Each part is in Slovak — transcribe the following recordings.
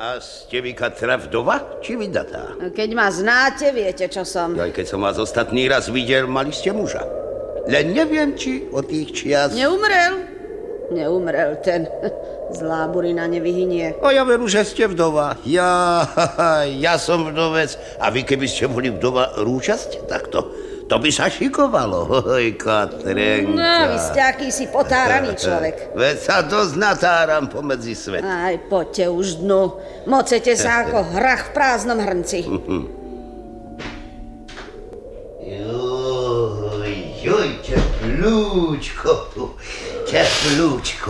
A ste vy Katra vdova, či vydatá? Keď ma znáte, viete, čo som. Aj keď som vás ostatný raz videl, mali ste muža. Len neviem, či od tých čias... Neumrel ten. Zlá burina nevyhynie. A ja veru, že ste vdova. Ja som vdovec. A vy, keby ste boli vdova, rúča ste takto? To by sa šikovalo. Hoj, Katrenka. No, vy ste akýsi potáraný človek. Veď sa dosť natáram pomedzi svet. Aj, poďte už dnu. Mocete sa ako hrach v prázdnom hrnci. Joj, teplúčko.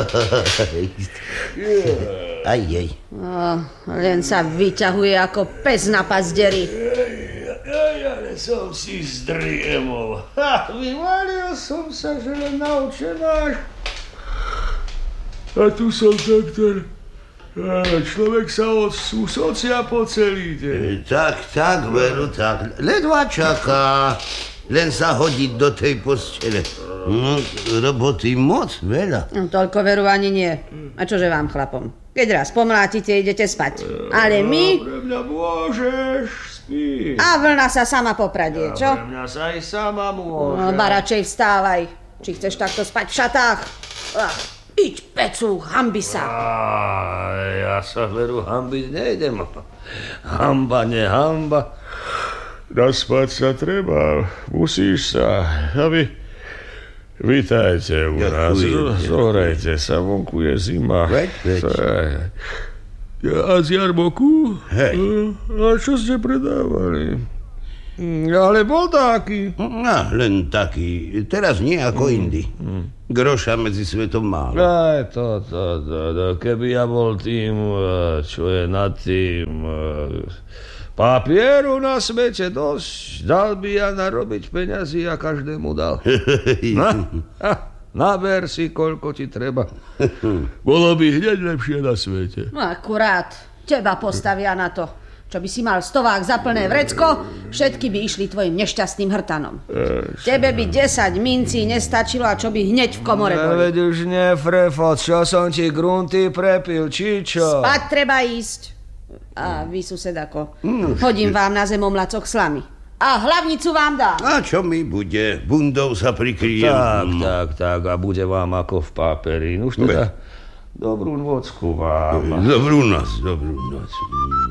Aj jej. Len sa vyťahuje ako pes na pazderi. Ale som si zdriemol. Vyvalil som sa, že len naučenáš. A tu som takto. Človek sa odsúsocia po celý deň. Tak, veru, tak. Ledva čaká. Len sa hodiť do tej postele. Roboty moc veľa. Toľko veru ani nie. A čože vám, chlapom? Keď raz pomlátite, idete spať. Ale my... Pre mňa môžeš spí. A vlna sa sama popradie, čo? Pre mňa sa aj sama môže. Ba radšej vstávaj. Či chceš takto spať v šatách? Iď, pecu, hambi sa. Ja sa veru hambiť nejdem. Hamba, nehamba. Naspať sa treba. Musíš sa. A vy... Vítajte u nás. Zohrajte sa, vonku je zima. Veď. A z jarmoku? Hej. A čo ste predávali? Ale bol taký. Len taký. Teraz nie ako indy. Groša medzi svetom málo. Aj to. Keby ja bol tým, čo je nad tým... Papieru na svete dosť. Dal by ja narobiť peňazí a každému dal. Naber si, koľko ti treba. Bolo by hneď lepšie na svete. No akurát. Teba postavia na to. Čo by si mal stovák za plné vrecko, všetky by išli tvojim nešťastným hrtanom. Tebe by 10 mincí nestačilo a čo by hneď v komore boli. Veď už nefrefot, čo som ti grunty prepil, či čo? Spať treba ísť. A vy, susedako, hodím vám na zemomlacoch slamy. A hlavnicu vám dám. A čo mi bude? Bundou sa prikryjem. Tak. A bude vám ako v páperi. Už teda dobrú nocku vám. Dobrú noc.